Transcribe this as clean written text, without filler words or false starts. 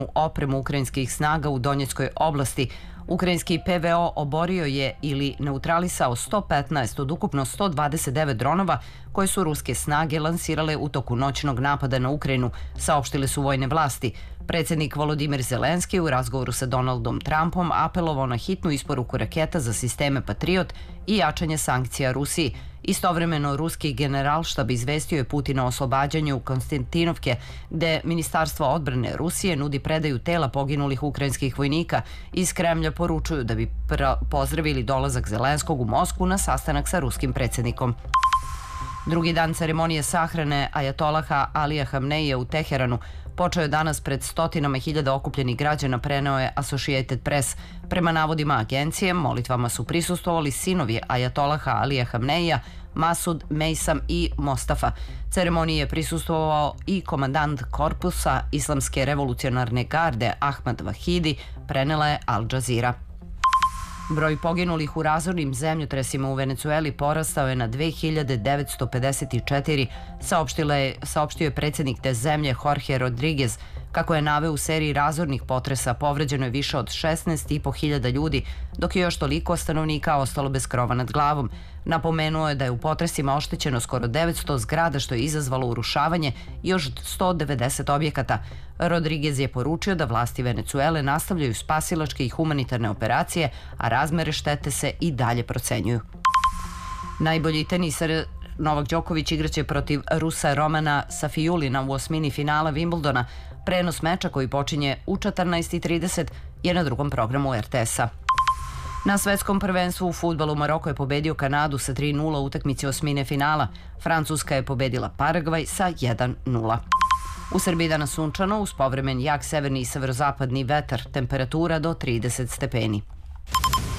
opremu ukrajinskih snaga u Donjeckoj oblasti. Ukrajinski PVO oborio je ili neutralisao 115 od ukupno 129 dronova koje su ruske snage lansirale u toku noćnog napada na Ukrajinu, saopštile su vojne vlasti. Predsjednik Volodimir Zelenski u razgovoru sa Donaldom Trumpom apelovao na hitnu isporuku raketa za sisteme Patriot i jačanje sankcija Rusiji. Istovremeno, ruski generalštab izvestio je Putina o oslobađanju Konstantinovke, gde Ministarstvo odbrane Rusije nudi predaju tela poginulih ukrajinskih vojnika. Iz Kremlja poručuju da bi pozdravili dolazak Zelenskog u Moskvu na sastanak sa ruskim predsjednikom. Drugi dan ceremonije sahrane ajatolaha Alija Hamneija u Teheranu počeo je danas pred stotinama hiljada okupljenih građana, preneo je Associated Press. Prema navodima agencije, molitvama su prisustvovali sinovi ajatolaha Alija Hamneija, Masud, Mejsam i Mostafa. Ceremoniji je prisustvovao i komandant korpusa Islamske revolucionarne garde Ahmad Vahidi, prenela je Al Jazeera. Broj poginulih u razornim zemljotresima u Venecueli porastao je na 2954, saopštio je predsjednik te zemlje Jorge Rodriguez. Kako je naveo, u seriji razornih potresa povređeno je više od 16.500 ljudi, dok je još toliko stanovnika ostalo bez krova nad glavom. Napomenuo je da je u potresima oštećeno skoro 900 zgrada, što je izazvalo urušavanje još 190 objekata. Rodriguez je poručio da vlasti Venecuele nastavljaju spasilačke i humanitarne operacije, a razmere štete se i dalje procenjuju. Najbolji tenisar Novak Đoković igraće protiv Rusa Romana Safijulina u osmini finala Wimbledona. Prenos meča, koji počinje u 14:30, je na drugom programu RTS-a. Na svetskom prvenstvu u fudbalu Maroko je pobedio Kanadu sa 3:0 u utakmici osmine finala. Francuska je pobedila Paragvaj sa 1:0. U Srbiji danas sunčano uz povremen jak severni i severozapadni vetar, temperatura do 30 stepeni.